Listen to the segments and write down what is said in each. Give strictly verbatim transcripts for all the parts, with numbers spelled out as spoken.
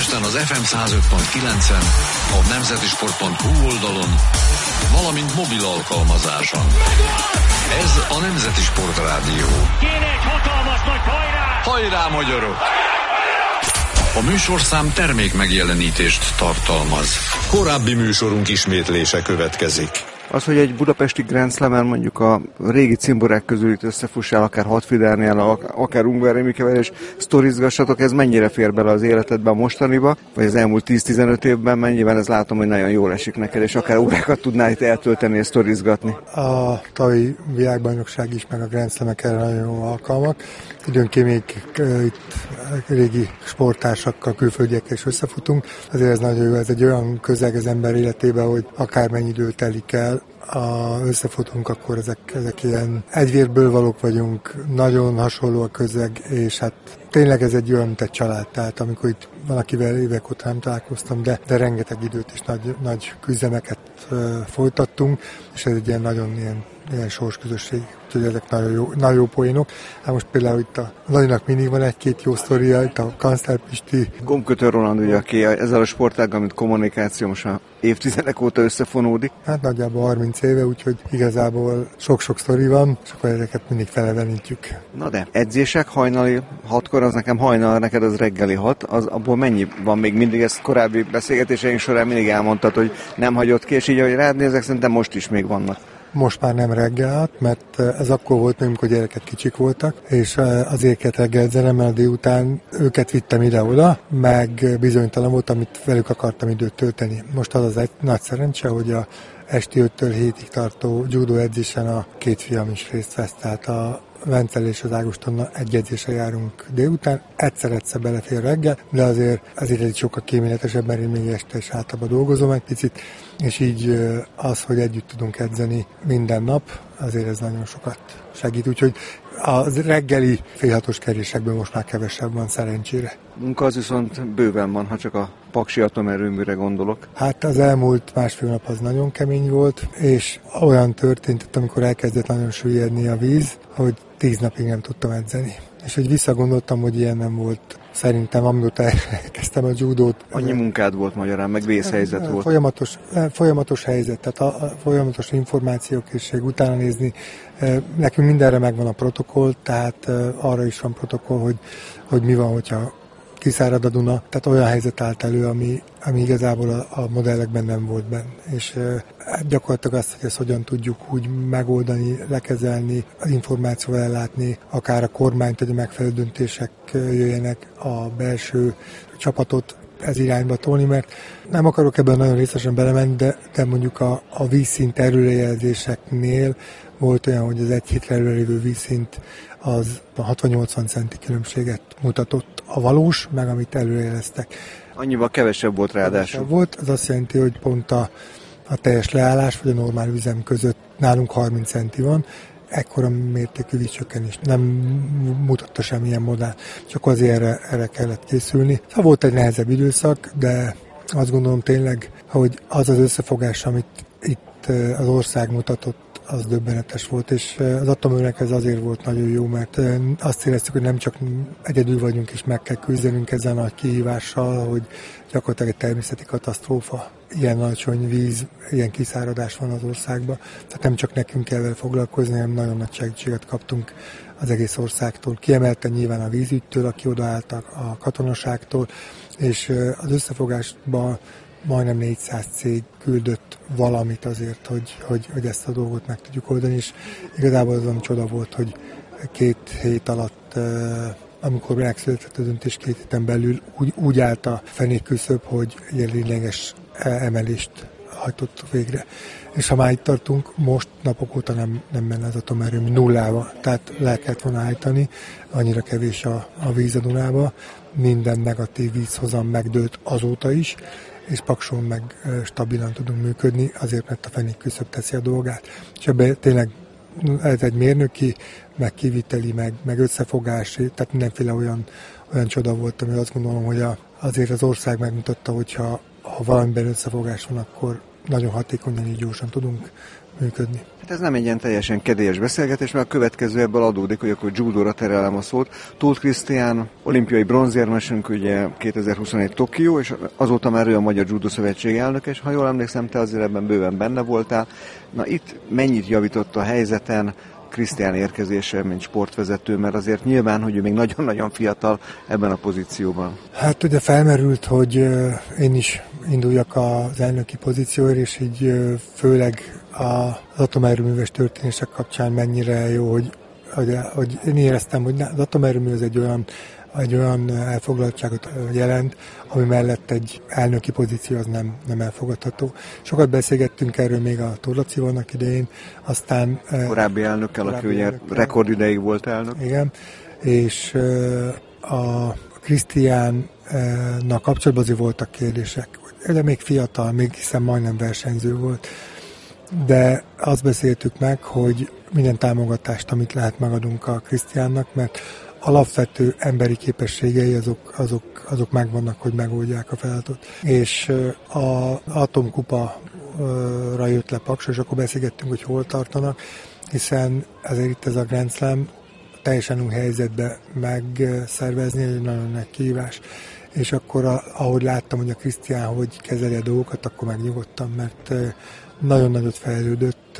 Budapesten az ef em száz öt pont kilencen, a nemzetisport pont hu oldalon, valamint mobil alkalmazáson. Ez a Nemzeti Sport Rádió. Kéne egy hatalmas nagy hajrá! Hajrá, magyarok! A műsorszám termék megjelenítést tartalmaz. Korábbi műsorunk ismétlése következik. Az, hogy egy budapesti Grand Slam-en mondjuk a régi cimborák közül itt összefussál, akár Hatfidárnél, akár Ungvár Rémikevel, és sztorizgassatok, ez mennyire fér bele az életedbe a mostaniba, vagy az elmúlt tíz-tizenöt évben, mennyiben ez látom, hogy nagyon jól esik neked, és akár órákat tudnál itt eltölteni és sztorizgatni. A tavalyi világbajnokság is, meg a Grand Slam-ek erre nagyon jó alkalmak. Időnként még itt régi sporttársakkal, külföldiekkel is összefutunk. Azért ez nagyon jó, ez egy olyan közeg az ember életében, hogy akármennyi idő telik el, a összefutunk, akkor ezek, ezek ilyen egyvérből valók vagyunk, nagyon hasonló a közeg, és hát tényleg ez egy olyan, mint egy család, tehát amikor itt valakivel évek óta nem találkoztam, de, de rengeteg időt és nagy, nagy küzdemeket uh, folytattunk, és ez egy ilyen nagyon ilyen, ilyen sorsközösség, úgyhogy ezek nagyon jó, nagyon jó poénok. Hát most például itt a Laninak mindig van egy-két jó sztoria, itt a Kancler Pisti. Gombkötő Roland, ugye, aki ezzel a sportággal, mint kommunikáció, most már évtizedek óta összefonódik. Hát nagyjából harminc éve, úgyhogy igazából sok-sok sztori van, és akkor ezeket mindig felevenítjük. Na de, edzések hajnali hatkor, az nekem hajnal, neked az reggeli hat, az abból mennyi van még mindig? Ezt korábbi beszélgetéseink során mindig elmondtad, hogy nem hagyott ki, és így, ahogy rád nézek, szerintem most is még vannak. Most már nem reggel, mert ez akkor volt, amikor gyerekek kicsik voltak, és azért kellett reggelzenem, mert délután őket vittem ide-oda, meg bizonytalan volt, amit velük akartam időt tölteni. Most az az egy nagy szerencse, hogy a esti öttől hétig tartó judo edzésen a két fiam is részt vesz, tehát a Vencel és az Ágostonnal egy edzésre járunk délután, egyszer-egyszer belefér reggel, de azért azért egy sokkal kíméletesebb, mert én még este is általában dolgozom egy picit, és így az, hogy együtt tudunk edzeni minden nap, azért ez nagyon sokat segít, úgyhogy a reggeli félhatos kerésekből most már kevesebb van, szerencsére. Munka az viszont bőven van, ha csak a Paksi atomerőműre gondolok. Hát az elmúlt másfél nap az nagyon kemény volt, és olyan történt, amikor elkezdett nagyon süllyedni a víz, hogy tíz napig nem tudtam edzeni. És hogy visszagondoltam, hogy ilyen nem volt. Szerintem, amióta elkezdtem a judót. Annyi munkád volt magyarán, meg vészhelyzet volt. Folyamatos, folyamatos helyzet, tehát a, a folyamatos információkészség, utána nézni. Nekünk mindenre megvan a protokoll, tehát arra is van protokoll, hogy, hogy mi van, hogyha kiszárad a Duna. Tehát olyan helyzet állt elő, ami, ami igazából a, a modellekben nem volt benne. És e, gyakorlatilag azt, hogy ezt hogyan tudjuk úgy megoldani, lekezelni, az információval ellátni, akár a kormányt, hogy a megfelelő döntések jöjjenek, a belső csapatot ez irányba tolni, mert nem akarok ebben nagyon részesen belemenni, de, de mondjuk a, a vízszint előrejelzéseknél volt olyan, hogy az egy hétre előrévő vízszint az a hatvan-nyolcvan centi különbséget mutatott a valós, meg amit előrejeleztek. Annyival kevesebb volt ráadásul. Kevesebb volt, az azt jelenti, hogy pont a, a teljes leállás, vagy a normál üzem között nálunk harminc centi van, ekkora mértékű vízcsökkenés nem mutatta semmilyen modell, csak azért erre, erre kellett készülni. Szóval volt egy nehezebb időszak, de azt gondolom tényleg, hogy az az összefogás, amit itt az ország mutatott, az döbbenetes volt, és az atomerőnek ez azért volt nagyon jó, mert azt éreztük, hogy nem csak egyedül vagyunk, és meg kell küzdenünk ezzel a nagy kihívással, hogy gyakorlatilag egy természeti katasztrófa, ilyen alacsony víz, ilyen kiszáradás van az országban. Tehát nem csak nekünk kell vele foglalkozni, hanem nagyon nagy segítséget kaptunk az egész országtól. Kiemelten nyilván a vízügytől, aki odaálltak, a katonaságtól, és az összefogásban majdnem négyszáz cég küldött valamit azért, hogy, hogy, hogy ezt a dolgot meg tudjuk oldani, és igazából az, ami csoda volt, hogy két hét alatt, amikor megszületett a döntés, két héten belül úgy, úgy állt a fenékküszöb, hogy ilyen lényeges emelést hajtottuk végre. És ha már itt tartunk, most napok óta nem, nem menne az atomerőmű nullával, tehát le kellett volna állítani, annyira kevés a, a víz a Dunába, minden negatív vízhozam megdőlt azóta is, és Pakson meg stabilan tudunk működni, azért, mert a fenékküszöb teszi a dolgát. És ebben tényleg ez egy mérnöki, meg kiviteli, meg, meg összefogási, tehát mindenféle olyan, olyan csoda volt, ami azt gondolom, hogy a, azért az ország megmutatta, hogyha ha valamiben összefogás van, akkor, nagyon hatékonyan így gyorsan tudunk működni. Hát ez nem egy ilyen teljesen kedélyes beszélgetés, mert a következő ebből adódik, hogy akkor judóra terelem a szót. Tóth Krisztián, olimpiai bronzérmesünk ugye kétezer-huszonöt Tokió, és azóta már ő a Magyar Judo Szövetség elnöke, és ha jól emlékszem, te azért ebben bőven benne voltál. Na itt mennyit javított a helyzeten Krisztián érkezése, mint sportvezető, mert azért nyilván, hogy ő még nagyon-nagyon fiatal ebben a pozícióban. Hát ugye felmerült, hogy én is induljak az elnöki pozícióért, és így főleg az atomerőműves történések kapcsán mennyire jó, hogy, hogy, hogy én éreztem, hogy az atomerőmű az egy olyan, egy olyan elfoglaltságot jelent, ami mellett egy elnöki pozíció az nem, nem elfogadható. Sokat beszélgettünk erről még a Torlacival annak idején, aztán... Korábbi elnökkel, aki ugye rekordideig volt elnök. Igen, és a Krisztiánnak kapcsolatban azért voltak kérdések. De még fiatal, még hiszen majdnem versenyző volt. De azt beszéltük meg, hogy minden támogatást, amit lehet, megadunk a Krisztiánnak, mert alapvető emberi képességei azok, azok, azok megvannak, hogy megoldják a feladatot. És az atomkupa-ra jött le Paks, és akkor beszélgettünk, hogy hol tartanak, hiszen ezért itt ez a Grand Slam teljesen új helyzetbe megszervezni, egy nagyon nagy kihívás. És akkor, ahogy láttam, hogy a Krisztián hogy kezeli a dolgokat, akkor megnyugodtam, mert nagyon nagyot fejlődött.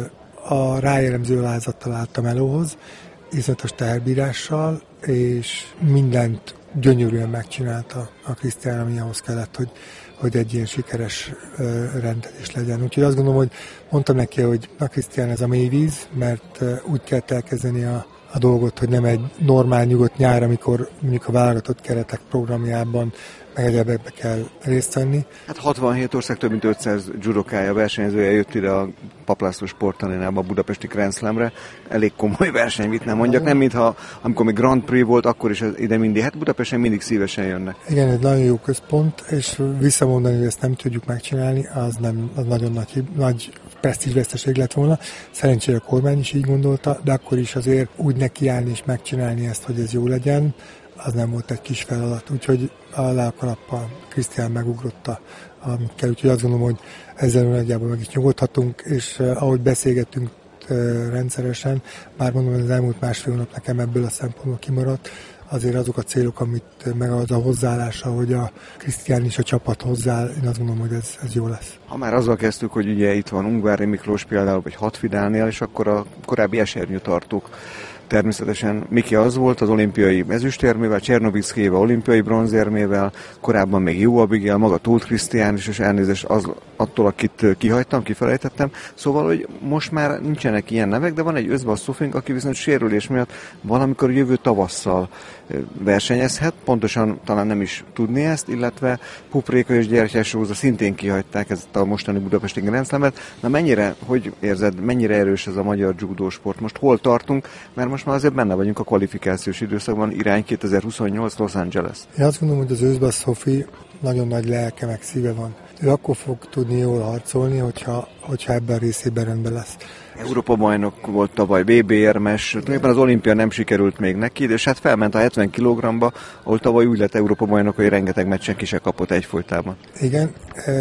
A rájellemző alázattal állt a melóhoz, iszonyatos teherbírással, és mindent gyönyörűen megcsinálta a Krisztián, ami ahhoz kellett, hogy, hogy egy ilyen sikeres rendezés legyen. Úgyhogy azt gondolom, hogy mondtam neki, hogy na Krisztián, ez a mély víz, mert úgy kell elkezdeni a a dolgot, hogy nem egy normál nyugodt nyár, amikor mondjuk a válogatott keretek programjában meg egyebekbe kell részt venni. Hát hatvanhét ország, több mint ötszáz judokája, versenyzője jött ide a Paplászló Sportarénába, a budapesti Grand Slamre. Elég komoly verseny, mit nem mondjak. Nem, mintha amikor még Grand Prix volt, akkor is ide mindig, hát Budapesten mindig szívesen jönnek. Igen, egy nagyon jó központ, és visszamondani, hogy ezt nem tudjuk megcsinálni, az, nem, az nagyon nagy, nagy presztízsveszteség lett volna. Szerencsére a kormány is így gondolta, de akkor is azért úgy nekiállni és megcsinálni ezt, hogy ez jó legyen, az nem volt egy kis feladat. Úgyhogy a lábkalappal Krisztián megugrotta, amit kell. Úgyhogy azt gondolom, hogy ezzel nagyjából meg is nyugodhatunk, és uh, ahogy beszélgettünk uh, rendszeresen, már mondom, hogy az elmúlt másfél hónap nekem ebből a szempontból kimaradt, azért azok a célok, amit meg az a hozzáállása, hogy a Krisztián is a csapat hozzááll, én azt gondolom, hogy ez, ez jó lesz. Ha már azzal kezdtük, hogy ugye itt van Ungvári Miklós például, vagy Hatvidálnél, és akkor a korábbi esernyőtartók természetesen Miki az volt az olimpiai ezüstérmével, Csernovickével olimpiai bronzérmével, korábban még Jó Abigail, maga Tóth Krisztián is, és elnézést az, attól, akit kihagytam, kifelejtettem. Szóval, hogy most már nincsenek ilyen nevek, de van egy Özbasszofink, aki viszont sérülés miatt valamikor jövő tavasszal versenyezhet, pontosan talán nem is tudni ezt, illetve Pupréka és Gyertyás Róza szintén kihagyták ezt a mostani budapesti Grand Slamet. Na mennyire, hogy érzed, mennyire erős ez a magyar judósport? Most hol tartunk? Mert most már azért benne vagyunk a kvalifikációs időszakban, irány kétezer-huszonnyolc Los Angeles. Én azt gondolom, hogy az Özbasszofi nagyon nagy lelke meg szíve van. Ő akkor fog tudni jól harcolni, hogyha, hogyha ebben a részében rendben lesz. Európa bajnok volt tavaly, vé bé érmes, tulajdonképpen az olimpia nem sikerült még neki, és hát felment a hetven kilogramba, ahol tavaly úgy lett Európa bajnok, hogy rengeteg meccsen ki se kapott egyfolytában. Igen,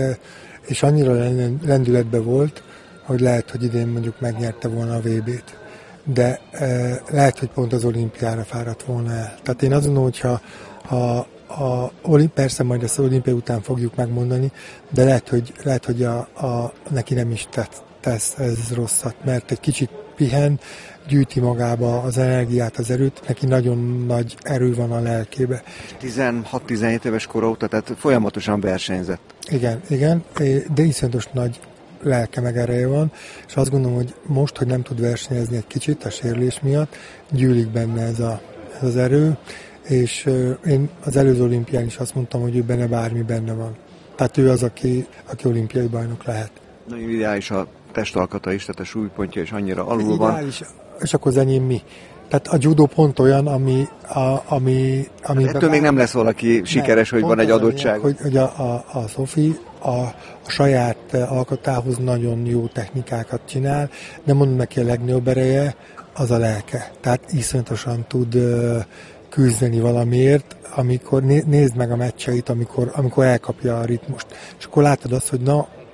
és annyira lendületben volt, hogy lehet, hogy idén mondjuk megnyerte volna a vé bét. De lehet, hogy pont az olimpiára fáradt volna el. Tehát én azt gondolom, hogyha ha a, persze majd ezt az olimpia után fogjuk megmondani, de lehet, hogy, lehet, hogy a, a, neki nem is tett, tesz ez rosszat, mert egy kicsit pihen, gyűjti magába az energiát, az erőt, neki nagyon nagy erő van a lelkébe. tizenhat-tizenhét éves kora óta, tehát folyamatosan versenyzett. Igen, igen, de iszonyatos nagy lelke meg ereje van, és azt gondolom, hogy most, hogy nem tud versenyezni egy kicsit a sérülés miatt, gyűlik benne ez, a, ez az erő, és uh, én az előző olimpián is azt mondtam, hogy ő benne bármi benne van. Tehát ő az, aki, aki olimpiai bajnok lehet. Nagyon ideális a testalkata is, tehát a súlypontja is annyira alul van. Ideális, és akkor az enyém mi? Tehát a judo pont olyan, ami... A, ami, ami hát ettől még nem lesz valaki sikeres, nem, hogy van egy adottság. Lényeg, hogy, hogy a, a, a Szofi a, a saját alkatához nagyon jó technikákat csinál, de mondom neki a legnagyobb ereje az a lelke. Tehát iszonyatosan tud uh, küzdeni valamiért, amikor né, nézd meg a meccseit, amikor, amikor elkapja a ritmust. És akkor látod azt, hogy na,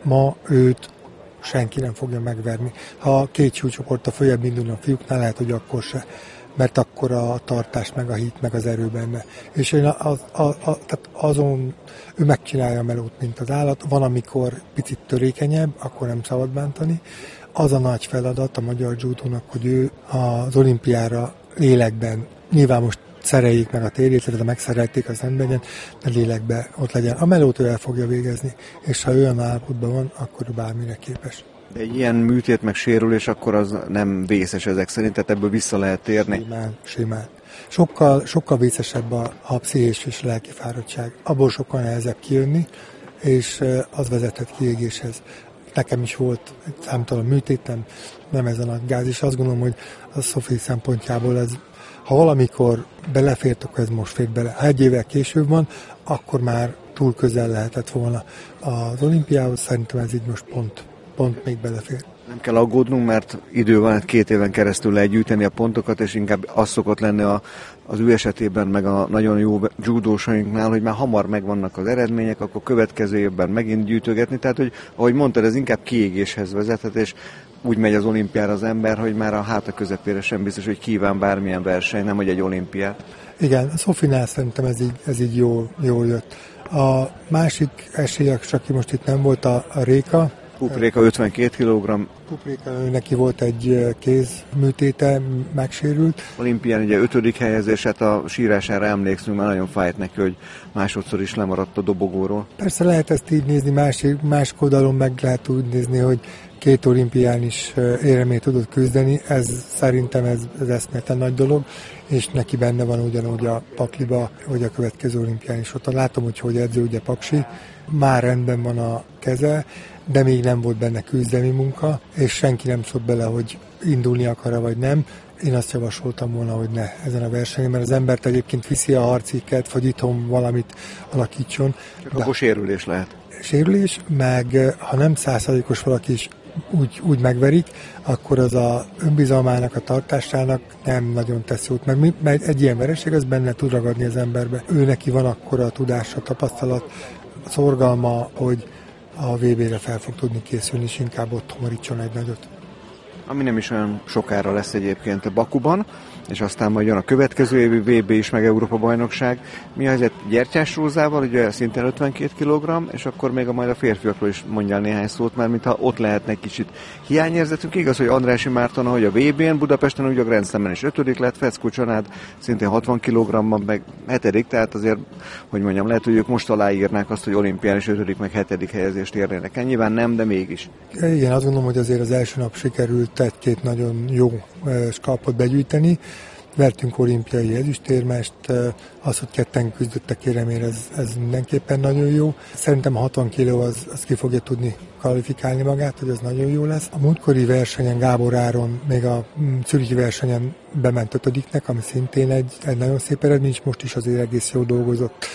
ma őt senki nem fogja megverni. Ha két súlycsoport a följebb indulna a fiúknál, lehet, hogy akkor se, mert akkor a tartás, meg a hit, meg az erő benne. És én az, az, az, tehát azon ő megcsinálja a melót, mint az állat. Van, amikor picit törékenyebb, akkor nem szabad bántani. Az a nagy feladat a magyar judónak, hogy ő az olimpiára lélekben, nyilván most szereljék meg a térjét, tehát megszerelték, az nem legyen, de lélekben ott legyen. A melót ő el fogja végezni, és ha olyan állapotban van, akkor bármire képes. De egy ilyen műtét meg sérülés, akkor az nem vészes ezek szerint, tehát ebből vissza lehet térni? Simán, simán. Sokkal, sokkal vészesebb a, a pszichés és a lelki fáradtság. Abból sokkal nehezebb kijönni, és az vezethet kiégéshez. Nekem is volt egy számtalan műtétem, nem ez a nagy gáz, és azt gondolom, hogy a Sophie szempontjából ez, ha valamikor belefért, akkor ez most fér bele. Ha egy évvel később van, akkor már túl közel lehetett volna az olimpiához, szerintem ez így most pont, pont még belefér. Nem kell aggódnunk, mert idő van, két éven keresztül lehet gyűjteni a pontokat, és inkább az szokott lenni a, az ő esetében, meg a nagyon jó judósainknál, hogy már hamar megvannak az eredmények, akkor következő évben megint gyűjtögetni. Tehát, hogy ahogy mondtad, ez inkább kiégéshez vezethet, és úgy megy az olimpiára az ember, hogy már a háta közepére sem biztos, hogy kíván bármilyen verseny, nem hogy egy olimpiát. Igen, a Sofinál szerintem ez így, ez így jól, jól jött. A másik esélyek, csak aki most itt nem volt, a, a Réka. Pupréka ötvenkét kilogramm. Pupréka, neki volt egy kézműtéte, megsérült. Olimpián ugye ötödik helyezés, a sírására emlékszünk, mert nagyon fájt neki, hogy másodszor is lemaradt a dobogóról. Persze lehet ezt így nézni, másik, másik oldalon meg lehet úgy nézni, hogy két olimpián is éremét tudott küzdeni, ez szerintem ez, ez eszméletlen nagy dolog, és neki benne van ugyanúgy a pakliba, hogy a következő olimpián is ott. Látom, hogy hogy edző, ugye Paksi, már rendben van a keze, de még nem volt benne küzdelmi munka, és senki nem szólt bele, hogy indulni akar vagy nem. Én azt javasoltam volna, hogy ne ezen a versenyen, mert az embert egyébként viszi a harciket, vagy itthon valamit alakítson. De akkor sérülés lehet. Sérülés, meg ha nem százszázalékos valaki is úgy, úgy megverik, akkor az a önbizalmának, a tartásának nem nagyon tesz jót. Meg, meg egy ilyen vereség az benne tud ragadni az emberbe. Ő neki van akkora a tudása, tapasztalat, szorgalma, hogy a vé bére fel fog tudni készülni, és inkább ott marítson egy nagyot. Ami nem is olyan sokára lesz egyébként Bakuban, és aztán majd jön a következő évi vé bé is, meg Európa-bajnokság. Mi a helyzet Gyertyás Rózával, ugye szintén ötvenkét kilogramm, és akkor még a majd a férfiakról is mondjál néhány szót, mert mintha ott lehetne kicsit hiányérzetünk. Igaz, hogy Andrássy Márton, ahogy a vé bén, Budapesten ugye a Grand Slamen is ötödik lett, Feckó Csanád szintén hatvan kilogramban, meg hetedik, tehát azért, hogy mondjam, lehet, hogy ők most aláírnák azt, hogy olimpián is ötödik, meg hetedik helyezést érnének el. Nyilván nem, de mégis. Igen, azt gondolom, hogy azért az első nap sikerült egy-két nagyon jó skalpot begyűjteni. Vertünk olimpiai ezüstérmest, az, hogy ketten küzdöttek éremért, ez, ez mindenképpen nagyon jó. Szerintem a hatvan kiló az, az ki fogja tudni kvalifikálni magát, hogy ez nagyon jó lesz. A múltkori versenyen Gábor Áron még a zürichi versenyen bement ötödiknek, ami szintén egy, egy nagyon szép eredmény, és most is azért egész jól dolgozott.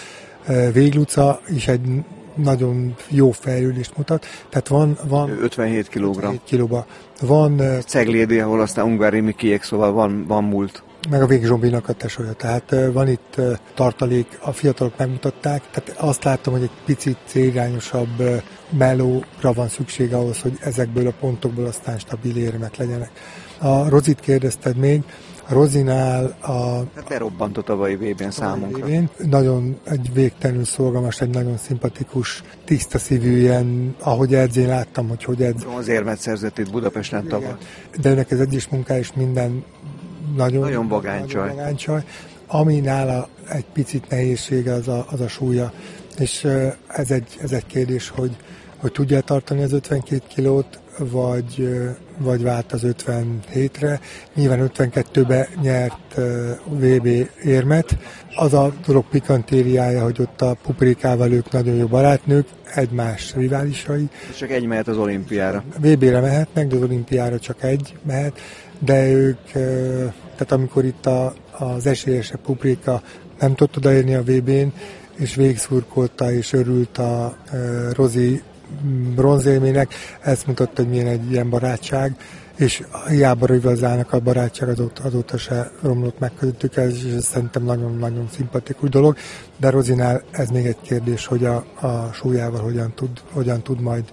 Végluca is egy nagyon jó fejlődést mutat. Tehát van... van ötvenhét kilogramm. kilóba. Van... Ceglédi, ahol aztán Ungvári Mikiék, szóval van, van múlt. Meg a Vég Zsombinak a tesója. Tehát van itt tartalék, a fiatalok megmutatták. Tehát azt látom, hogy egy picit célirányosabb melóra van szükség ahhoz, hogy ezekből a pontokból aztán stabil érmek legyenek. A Rozit kérdezted még. A Rozinál a... Hát lerobbantott a tavalyi vé bén számunkra. Évén. Nagyon egy végtelenül szolgalmas, egy nagyon szimpatikus, tiszta szívű ilyen, ahogy edz, én láttam, hogy hogy edz. Az érmet szerzett itt Budapesten tavaly. De önnek ez edzés munkája is minden nagyon, nagyon vagánycsaj. vagánycsaj. Ami nála egy picit nehézsége az a, az a súlya. És ez egy, ez egy kérdés, hogy, hogy tudja tartani az ötvenkét kilót, vagy, vagy vált az ötvenhétre. Nyilván ötvenkettőbe nyert vé bé érmet. Az a dolog pikantériája, hogy ott a Puprikával ők nagyon jó barátnők, egymás riválisai. És csak egy mehet az olimpiára. vé bére mehetnek, de az olimpiára csak egy mehet, de ők, tehát amikor itt a, az esélyesebb Puprika nem tudott odaérni a vé bén, és végigszurkolta és örült a, a Rozi bronzérmének, ezt mutatta, hogy milyen egy ilyen barátság, és hiába rivalizálnak a barátság, azóta, azóta se romlott meg közöttük, ez, és ez szerintem nagyon-nagyon szimpatikus dolog, de Rozinál ez még egy kérdés, hogy a, a súlyával hogyan tud, hogyan tud majd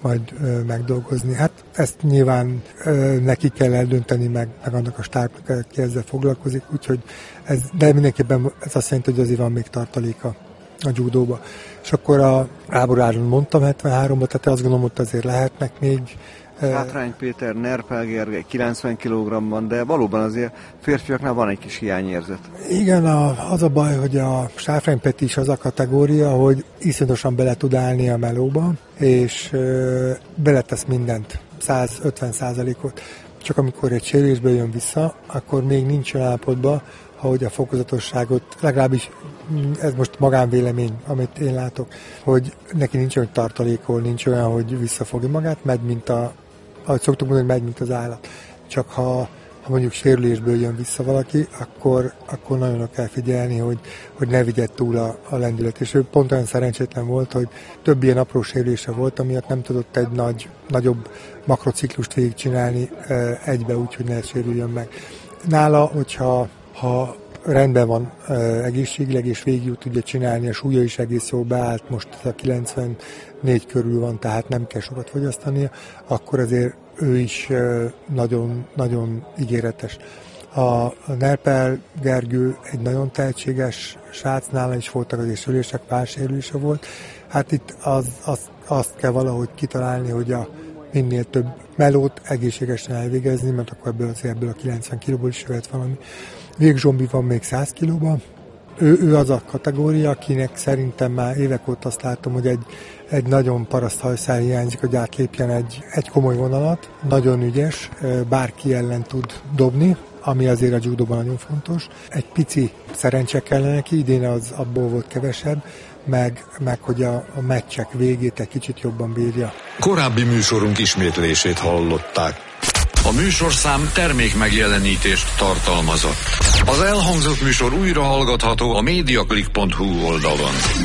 majd ö, megdolgozni. Hát ezt nyilván ö, neki kell eldönteni, meg, meg annak a stábnak, aki ezzel foglalkozik, úgyhogy ez, de mindenképpen ez azt jelenti, hogy azért van még tartaléka a judóba. És akkor a Gábor Áron mondtam hetvenháromba, tehát azt gondolom, hogy azért lehetnek még. Hátrány Péter, Nerpel Gergely kilencven kilogramban, de valóban azért férfiaknál van egy kis hiányérzet. Igen, a, az a baj, hogy a Sáfrány Peti is az a kategória, hogy iszonyatosan bele tud állni a melóba, és ö, beletesz mindent, száz ötven százalékot. Csak amikor egy sérülésből jön vissza, akkor még nincs olyan állapotban, ahogy a fokozatosságot, legalábbis ez most magánvélemény, amit én látok, hogy neki nincs olyan tartalékol, nincs olyan, hogy visszafogja magát, megy, mint a, ahogy szoktuk mondani, megy, mint az állat. Csak ha, ha mondjuk sérülésből jön vissza valaki, akkor, akkor nagyon kell figyelni, hogy, hogy ne vigye túl a, a lendület. És ő pont olyan szerencsétlen volt, hogy több ilyen apró sérülése volt, amiatt nem tudott egy nagy, nagyobb makrociklust végigcsinálni e, egybe, úgy, hogy ne sérüljön meg. Nála, hogyha ha rendben van e, egészségileg, és végig tudja csinálni, a súlya is egész jól beállt, most a kilencvennégy körül van, tehát nem kell sokat fogyasztania, akkor azért ő is e, nagyon, nagyon ígéretes. A, a Nerpel Gergő egy nagyon tehetséges srác, nála is voltak azért sérülések, pár sérülése volt. Hát itt az, az, azt kell valahogy kitalálni, hogy a minél több melót egészségesen elvégezni, mert akkor ebből, azért ebből a kilencven kilóból is jöhet valami. Vég Zsombi van még száz kilóban. Ő, ő az a kategória, akinek szerintem már évek óta azt látom, hogy egy, egy nagyon paraszt hajszál hiányzik, hogy átlépjen egy, egy komoly vonalat. Nagyon ügyes, bárki ellen tud dobni, ami azért a judóban nagyon fontos. Egy pici szerencse kellene neki, idén az abból volt kevesebb, meg, meg hogy a, a meccsek végét egy kicsit jobban bírja. Korábbi műsorunk ismétlését hallották. A műsorszám termék megjelenítést tartalmazott. Az elhangzott műsor újra hallgatható a mediaclick pont hu oldalon.